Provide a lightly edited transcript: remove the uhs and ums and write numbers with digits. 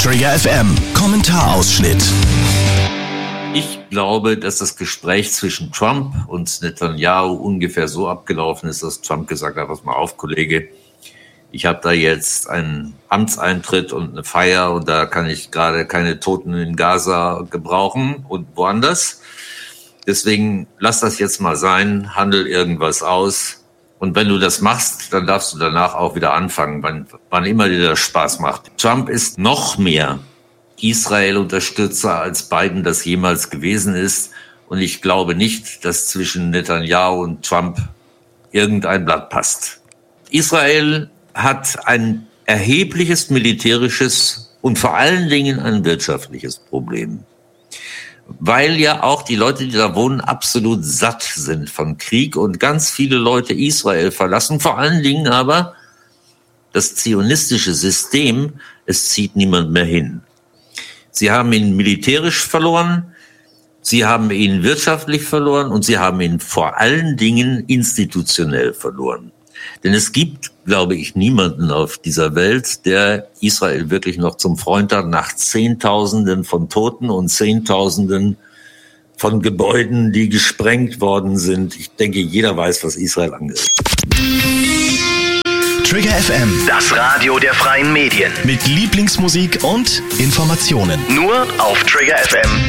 Trigger FM Kommentarausschnitt. Ich glaube, dass das Gespräch zwischen Trump und Netanyahu ungefähr so abgelaufen ist, dass Trump gesagt hat, pass mal auf, Kollege, ich habe da jetzt einen Amtseintritt und eine Feier und da kann ich gerade keine Toten in Gaza gebrauchen und woanders. Deswegen lass das jetzt mal sein, handel irgendwas aus. Und wenn du das machst, dann darfst du danach auch wieder anfangen, wann immer dir das Spaß macht. Trump ist noch mehr Israel-Unterstützer, als Biden das jemals gewesen ist. Und ich glaube nicht, dass zwischen Netanyahu und Trump irgendein Blatt passt. Israel hat ein erhebliches militärisches und vor allen Dingen ein wirtschaftliches Problem. Weil ja auch die Leute, die da wohnen, absolut satt sind von Krieg und ganz viele Leute Israel verlassen. Vor allen Dingen aber das zionistische System, es zieht niemand mehr hin. Sie haben ihn militärisch verloren, sie haben ihn wirtschaftlich verloren und sie haben ihn vor allen Dingen institutionell verloren. Denn es gibt, glaube ich, niemanden auf dieser Welt, der Israel wirklich noch zum Freund hat, nach Zehntausenden von Toten und Zehntausenden von Gebäuden, die gesprengt worden sind. Ich denke, jeder weiß, was Israel angeht. Trigger FM, Das Radio der freien Medien. mit Lieblingsmusik und Informationen. Nur auf triggerfm.de.